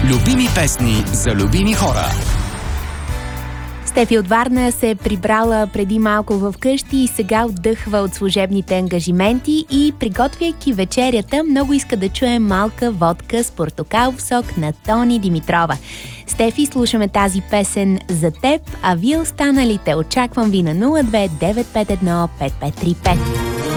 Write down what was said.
Любими песни за любими хора. Стефи от Варна се е прибрала преди малко в къщи и сега отдъхва от служебните ангажименти и, приготвяйки вечерята, много иска да чуе малка водка с портокалов сок на Тони Димитрова. Стефи, слушаме тази песен за теб, а вие останалите очаквам ви на 02 951 5535.